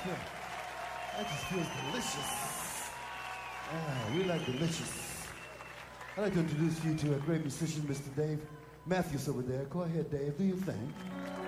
That just feels delicious. Ah, we like delicious. I'd like to introduce you to a great musician, Mr. Dave Matthews over there. Go ahead, Dave. Do your thing.